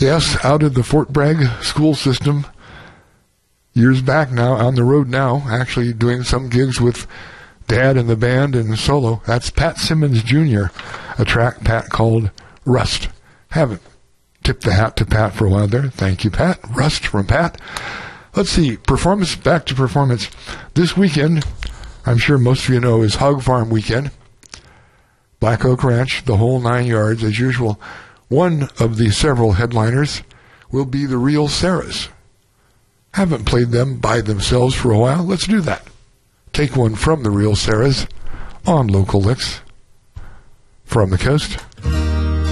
Yes, out of the Fort Bragg school system, years back now, on the road now, actually doing some gigs with Dad and the band and solo. That's Pat Simmons Jr., a track Pat called Rust. Haven't tipped the hat to Pat for a while there. Thank you, Pat. Rust from Pat. Let's see, performance, back to performance. This weekend, I'm sure most of you know, is Hog Farm weekend. Black Oak Ranch, the whole 9 yards, as usual. One of the several headliners will be the Real Sarahs. Haven't played them by themselves for a while. Let's do that. Take one from the Real Sarahs on Local Licks from the coast.